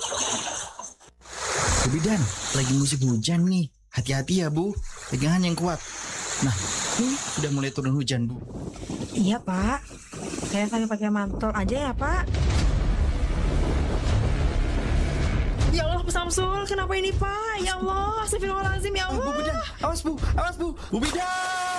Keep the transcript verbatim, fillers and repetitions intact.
Bu Bidan, lagi musim hujan nih. Hati-hati ya Bu, pegangan yang kuat. Nah, ini udah mulai turun hujan Bu. Iya Pak, saya sambil pakai mantel aja ya Pak. Ya Allah Pak Samsul, kenapa ini Pak? Ya Allah, astagfirullahaladzim ya Bu Allah. Bidan, awas Bu, awas Bu, Bu Bidan.